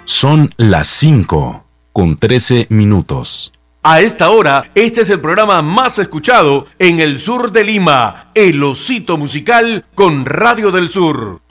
Son las 5:13. A esta hora, este es el programa más escuchado en el sur de Lima, El Osito Musical con Radio del Sur.